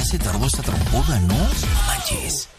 se tardó esta trompuda, ¿no? No manches.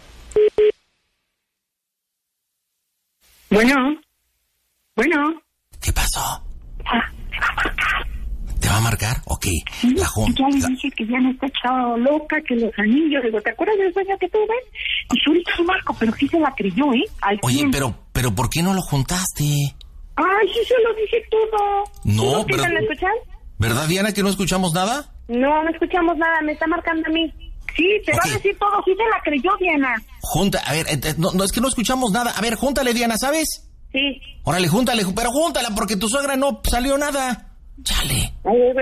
Bueno. ¿Qué pasó? ¿Te va a marcar? ¿Te va a marcar? Ok. Sí, ya le dije que ya no está echado loca, que los anillos. Digo, ¿te acuerdas del sueño que tuve? Y yo ahorita lo marco, pero sí se la creyó, ¿eh? Oye, pero ¿por qué no lo juntaste? Ay, sí se lo dije todo. No, pero... ¿Me escuchan? ¿Verdad, Diana, que no escuchamos nada? No escuchamos nada, me está marcando a mí. Sí, te va a decir todo, sí se la creyó, Diana. A ver, no, es que no escuchamos nada. A ver, júntale, Diana, ¿sabes? Sí. Órale, pero júntala, porque tu suegra no salió nada. Chale. Voy.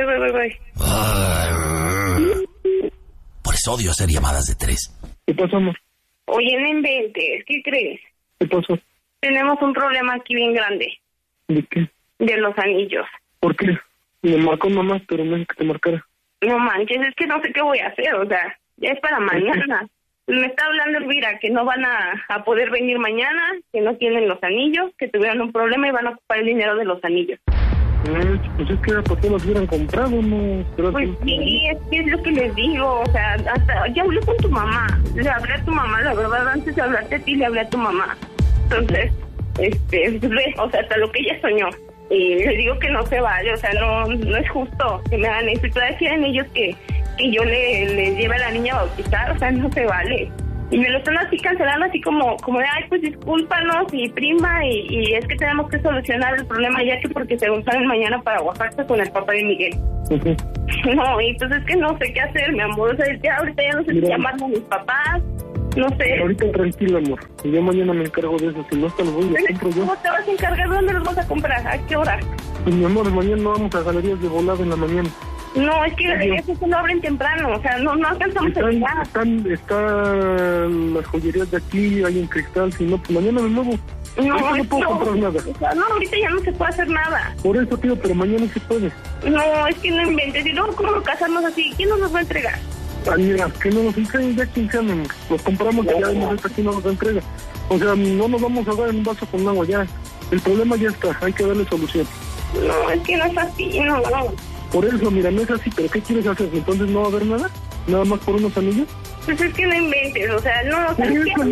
Por eso odio hacer llamadas de 3. ¿Qué pasó, amor? Oye, no inventes, ¿qué crees? ¿Qué pasó? Tenemos un problema aquí bien grande. ¿De qué? De los anillos. ¿Por qué? Me marcó mamá, pero no es que te marcara. No manches, es que no sé qué voy a hacer, o sea, ya es para mañana. Me está hablando Elvira que no van a poder venir mañana, que no tienen los anillos, que tuvieron un problema y van a ocupar el dinero de los anillos. Pues es que era para que los hubieran comprado, ¿no? Pues sí, es que es lo que les digo, o sea, hasta ya hablé con tu mamá, le hablé a tu mamá, la verdad, antes de hablarte a ti, le hablé a tu mamá. Entonces, o sea, hasta lo que ella soñó. Y le digo que no se vale, o sea, no es justo que me hagan eso. Y todavía quieren ellos que yo les lleve a la niña a bautizar, o sea, no se vale. Y me lo están así cancelando, así como de, ay, pues discúlpanos, y prima, y es que tenemos que solucionar el problema ya que porque se salen mañana para Oaxaca con el papá de Miguel. Uh-huh. No, y pues es que no sé qué hacer, mi amor, o sea, ya ahorita ya no sé si llamarme a mis papás, no sé. Ahorita tranquilo, amor, y yo mañana me encargo de eso, si no te lo voy, lo compro yo. ¿Cómo te vas a encargar? ¿Dónde los vas a comprar? ¿A qué hora? Pues mi amor, mañana no vamos a galerías de volada en la mañana. No, es que eso se lo abren temprano, o sea, no alcanzamos a llegar. Están las joyerías de aquí, hay en Cristal, si no, pues mañana me muevo. No puedo comprar nada. O sea, no, ahorita ya no se puede hacer nada. Por eso, tío, pero mañana se puede. No, es que no inventes. Y luego, ¿cómo casarnos así? ¿Quién nos va a entregar? Ay, mira, que no nos entreguen ya 15 años. Los compramos y ya vemos aquí no nos entrega. O sea, no nos vamos a dar en un vaso con agua ya. El problema ya está, hay que darle solución. No, es que no es así, no. Por eso, mira, no es así, pero ¿qué quieres hacer? ¿Entonces no va a haber nada? ¿Nada más por unos anillos? Pues es que no inventes, o sea, no, o sea, es que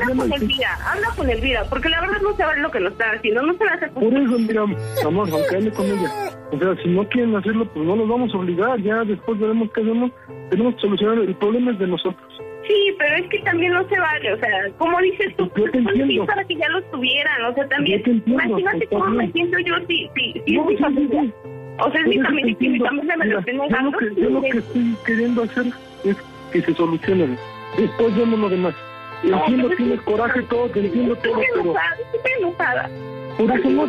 habla con Elvira, porque la verdad no se vale lo que nos están haciendo, no se la hace. Por eso, mira, amor, aunque hable con ella. O sea, si no quieren hacerlo, pues no los vamos a obligar, ya después veremos qué hacemos. Tenemos que solucionar, el problema es de nosotros. Sí, pero es que también no se vale, o sea, como dices tú, yo te entiendo. Para que ya los tuvieran, o sea, también, imagínate cómo me siento yo si no, es mi familia. O sea, es mi familia, y mi familia me lo esté negando. Yo lo que estoy queriendo hacer es que se solucionen. Después vemos lo demás. Entiendo, tienes coraje, todo, te entiendo todo, pero... Estoy enojada. Por eso no,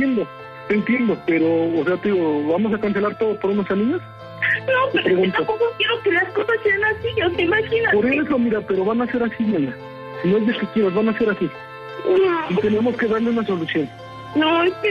te entiendo, pero, o sea, te digo, ¿vamos a cancelar todo por unos anillos? No, pero es que tampoco quiero que las cosas sean así, o sea, imagínate. Por eso, mira, pero van a ser así, Diana. Si no es de que quieras, van a ser así. No. Y tenemos que darle una solución. No, es que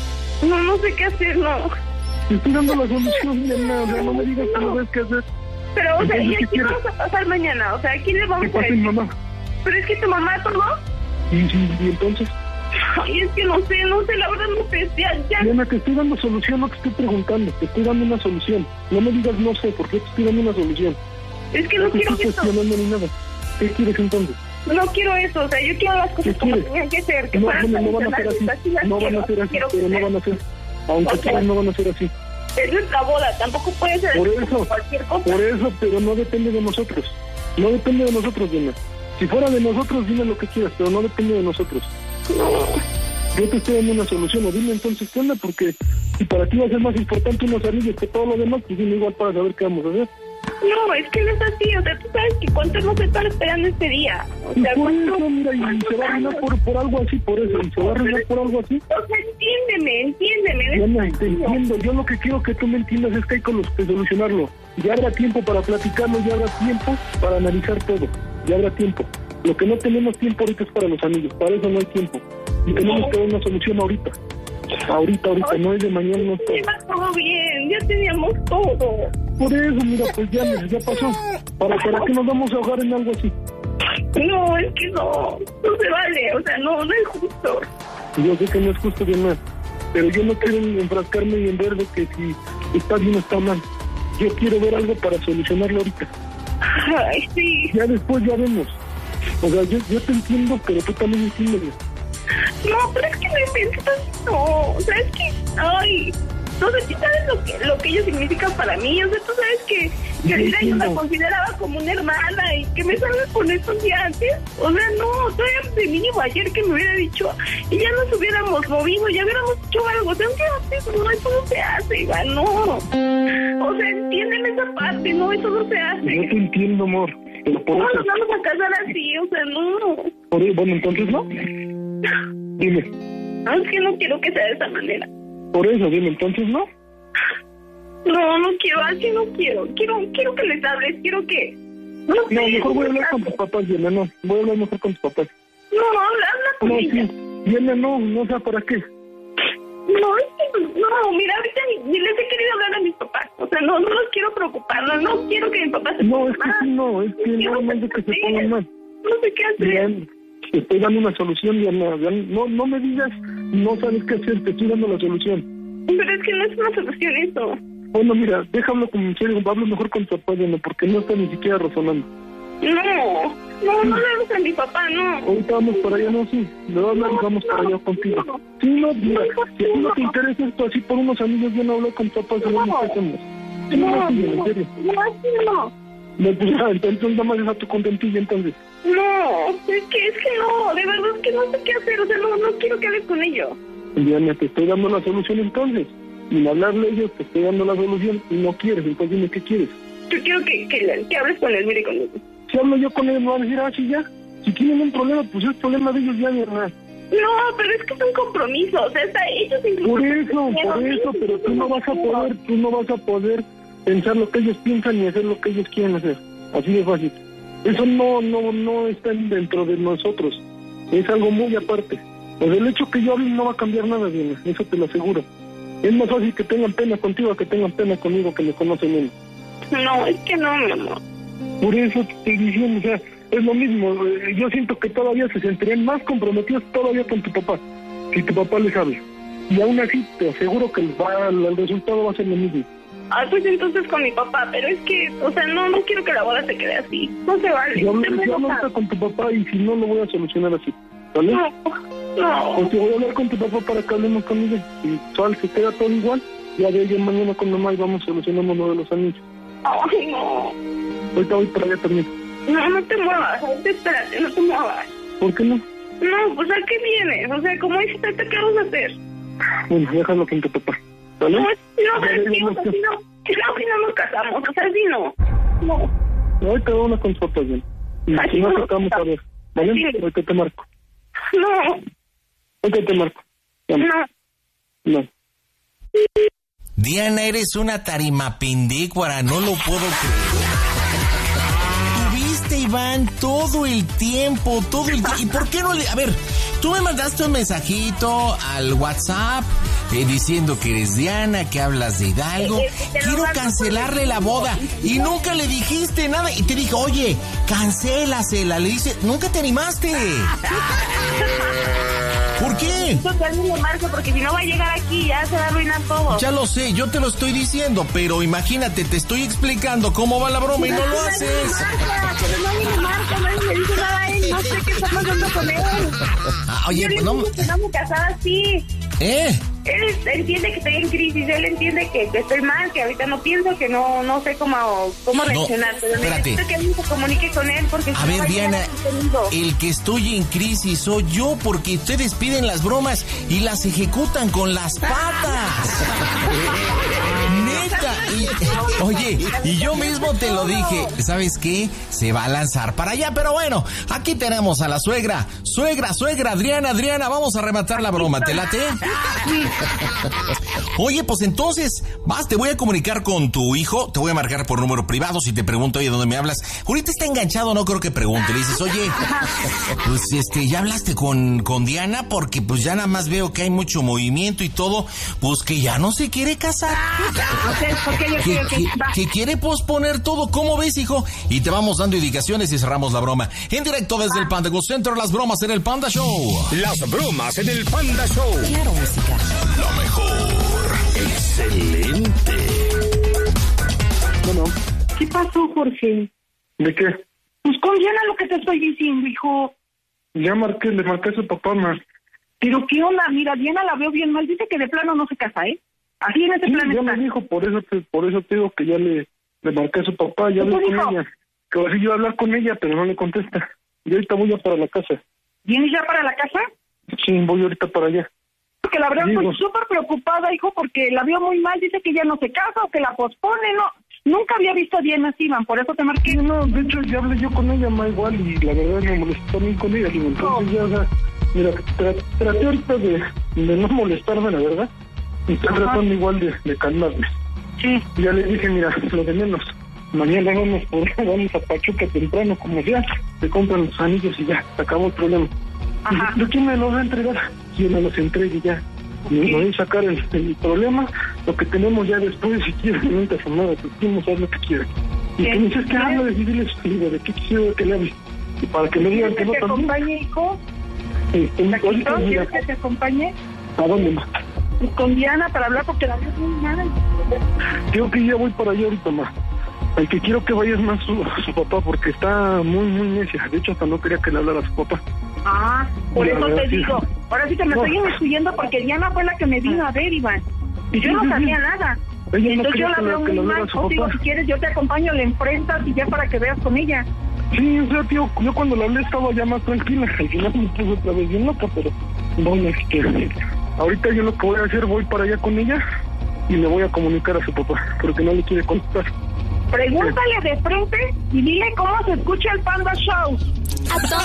no sé qué hacer, no. Te estoy dando la solución, Diana, o sea, no me digas que no ves qué hacer. Pero, o sea, ¿y a quién vamos a pasar mañana? O sea, ¿a quién le vamos a decir? Mamá. Pero es que tu mamá tomó. ¿Y entonces? Ay, es que no sé, la verdad no sé, ya. Diana, te estoy dando solución, no te estoy preguntando, te estoy dando una solución. No me digas no sé, porque te estoy dando una solución. Es que no quiero eso. Ni nada. ¿Qué quieres entonces? No quiero eso, o sea, yo quiero las cosas como tenían que ser. No van a ser así, no van a ser así, pero no van a ser. Aunque quieran, no van a ser así. Es nuestra boda, tampoco puede ser cualquier cosa. Por eso, pero no depende de nosotros. No depende de nosotros, Diana. Si fuera de nosotros, dime lo que quieras, pero no depende de nosotros. No. Yo te estoy dando una solución, o dime entonces qué onda, porque si para ti va a ser más importante unos anillos que todo lo demás, pues dime igual para saber qué vamos a hacer. No, es que no es así, o sea, tú sabes que cuánto no se están esperando este día. O sea, por eso, mira, y se va a arruinar por algo así, por eso, y se va a arruinar por algo así. O sea, entiéndeme. Diana, te entiendo, yo lo que quiero que tú me entiendas es que hay con los que solucionarlo. Ya habrá tiempo para platicarlo, ya habrá tiempo para analizar todo, ya habrá tiempo. Lo que no tenemos tiempo ahorita es para los anillos, para eso no hay tiempo. Y tenemos que dar una solución ahorita. Ahorita, no es de mañana, no está. Iba todo bien, ya teníamos todo. Por eso, mira, pues ya pasó. ¿Para qué nos vamos a ahogar en algo así? No, es que no se vale, o sea, no es justo. Yo sé que no es justo, Diana, pero yo no quiero enfrascarme y en ver de que si está bien o está mal. Yo quiero ver algo para solucionarlo ahorita. Ay, sí. Ya después ya vemos. O sea, yo te entiendo, pero tú también entiendes. No, pero es que no inventes, no. O sea, es que, ay, no sé si sabes lo que ellos significan para mí. O sea, tú sabes que ahorita yo la consideraba como una hermana y que me salgas con esto un día antes. O sea, no, todavía de mínimo ayer que me hubiera dicho y ya nos hubiéramos movido, ya hubiéramos hecho algo. O sea, un día antes, no, eso no se hace, Iván, no. O sea, entiéndeme esa parte, no, eso no se hace. Yo te entiendo, amor, pero por no eso... nos vamos a casar así, o sea, no. Bueno, entonces, ¿no? Dime. No, es que no quiero que sea de esa manera. Por eso, dime, entonces, ¿no? No quiero, así no quiero. Quiero que les hables, quiero que... No, mejor voy a hablar con tus papás, Diana, no. Voy a hablar mejor con tus papás. No, habla con ella. Sí. Diana, no sé para qué. No, es que, no, mira, ahorita ni les he querido hablar a mis papás. O sea, no los quiero preocupar, no quiero que mi papá se ponga mal. No, es que no es que se pongan mal. No sé qué hacer. Bien, te estoy dando una solución, Diana. No me digas, no sabes qué hacer, te estoy dando la solución. Pero es que no es una solución eso. Bueno, mira, déjalo como quieres, hablo mejor con tu papá, Diana, porque no está ni siquiera razonando. No le hables a mi papá, no. Ahorita vamos para allá, no, sí. De verdad, vamos para allá contigo. No. Sí, no, mira, si a ti no te interesa esto así por unos amigos, yo no hablo con tu papá, se lo hacemos. No, en serio. No. No, pues ya, entonces nada más deja tu contentilla, entonces. No, es que no, de verdad es que no sé qué hacer, o sea, no quiero que hables con ellos. Diana, te estoy dando la solución entonces. Sin hablarle a ellos, te estoy dando la solución y no quieres, entonces dime qué quieres. Yo quiero que hables con él, mire conmigo. Si hablo yo con él, me va a decir, sí, ya. Si tienen un problema, pues es problema de ellos ya, mi hermana. No, pero es que es un compromiso, o sea, ellos incluso... Por eso, pero tú no vas a poder pensar lo que ellos piensan y hacer lo que ellos quieren hacer. Así de fácil. Eso no está dentro de nosotros. Es algo muy aparte. Pues el hecho que yo hable no va a cambiar nada, Diana, eso te lo aseguro. Es más fácil que tengan pena contigo que tengan pena conmigo, que me conocen menos. No, es que no, mi amor. Por eso te estoy diciendo, o sea, es lo mismo. Yo siento que todavía se sentirían más comprometidos todavía con tu papá, si tu papá les habla. Y aún así, te aseguro que el resultado va a ser lo mismo. Pues entonces con mi papá, pero es que, o sea, no quiero que la boda se quede así. No se vale. Yo hablo con tu papá y si no, lo voy a solucionar así. ¿Vale? No. Porque voy a hablar con tu papá para que hablemos con ella. Y tal, se queda todo igual. Ya de ella mañana con mamá y vamos solucionando lo de los anillos. Ay, no. Ahorita voy para allá también. No te muevas. Espérate, no te muevas. ¿Por qué no? No, pues ¿a qué vienes? O sea, como dices, ¿qué vamos a hacer? Bueno, déjalo con tu papá. ¿Vale? No, pero si no nos casamos. O sea, si no. Ahorita vamos con tu papá, bien. Y si no tocamos a ver. ¿Vale? Ahorita te marco. No. Ahorita te marco. No. Diana, eres una tarimapindícuara, no lo puedo creer. Tuviste, Iván, todo el tiempo. ¿Y por qué no le...? A ver, tú me mandaste un mensajito al WhatsApp diciendo que eres Diana, que hablas de Hidalgo. Quiero cancelarle la boda. Y nunca le dijiste nada. Y te dije, oye, cancélasela. Le dice, nunca te animaste. ¿Por qué? Yo le marco porque si no va a llegar aquí ya se va a arruinar todo. Ya lo sé, yo te lo estoy diciendo, pero imagínate, te estoy explicando cómo va la broma y no lo haces. Pero nadie le marca, nadie le dice nada a él, no sé qué está pasando con él. Oye, pues no... No me casaba así. Él entiende que estoy en crisis, él entiende que estoy mal, que ahorita no pienso, que no sé cómo reaccionar. Pero necesito que alguien se comunique con él porque... A ver, Diana, el que estoy en crisis soy yo porque ustedes piden las bromas y las ejecutan con las patas. Neta. Oye, y yo mismo te lo dije, ¿sabes qué? Se va a lanzar para allá, pero bueno, aquí tenemos a la suegra, Adriana, vamos a rematar la broma, ¿te late? Oye, pues entonces, te voy a comunicar con tu hijo, te voy a marcar por número privado si te pregunto, oye, ¿dónde me hablas? Ahorita está enganchado, no creo que pregunte, le dices, oye, pues ¿ya hablaste con Diana? Porque pues ya nada más veo que hay mucho movimiento y todo, pues que ya no se quiere casar. Que quiere posponer todo, ¿cómo ves, hijo? Y te vamos dando indicaciones y cerramos la broma. En directo desde el Panda Go Center, las bromas en el Panda Show. Las bromas en el Panda Show. Claro, música. Lo mejor. Excelente. Bueno. ¿Qué pasó, Jorge? ¿De qué? Pues con Diana lo que te estoy diciendo, hijo. Ya le marqué a su papá, ma. Pero qué onda, mira, Diana la veo bien mal, dice que de plano no se casa, ¿eh? Así en ese Sí, plan ya está. me dijo, por eso te digo que ya le marqué a su papá, ya hablé con ella. Que así yo a hablar con ella, pero no le contesta. Y ahorita voy ya para la casa. ¿Vienes ya para la casa? Sí, voy ahorita para allá. Porque la verdad Digo. estoy súper preocupada, hijo, porque la veo muy mal, dice que ya no se casa o que la pospone, no. Nunca había visto a Diana así, man, por eso te marqué. No, de hecho ya hablé yo con ella, ma, igual, y la verdad me molestó también con ella. Digo, entonces ya, o sea, mira, traté ahorita de no molestarme, la verdad. Y estoy tratando igual de calmarme. Sí. Ya le dije, mira, lo de menos. Mañana vamos a Pachuca temprano, como sea. Te compran los anillos y ya, se acabó el problema. Ajá. ¿De quién me los va a entregar? Yo me los entregue ya. Me voy a sacar el problema, lo que tenemos ya después, si quieres, no te nada, pues queremos hacer lo que quieras. Y que me dices que habla de diles, digo, de qué quiero que le hable. Y para que me digan que no te también. acompañe, hijo? Ahorita, mira, ¿Quieres que te acompañe? ¿a dónde más? Con Diana para hablar porque la veo muy mal. Creo que ya voy para allá ahorita más. El que quiero que vayas más su papá, porque está muy, muy necia. De hecho, hasta no quería que le hablara a su papá. Ah, por La eso verdad, te sí. digo. Ahora sí que me No. estoy inmiscuyendo porque Diana fue la que me vino a ver, Iván. Y yo Sí, no sí, sabía sí. nada. Ella no Entonces quería yo la que veo le muy hablara mal. a su O digo, papá. si quieres, yo te acompaño, le enfrentas y ya para que veas con ella. Sí, o sea, tío, yo cuando la hablé estaba ya más tranquila. Al final me puse otra vez bien loca, pero bueno, ahorita yo lo que voy a hacer, voy para allá con ella y le voy a comunicar a su papá, porque no le quiere contestar. Pregúntale de frente y dile cómo se escucha el Panda Show.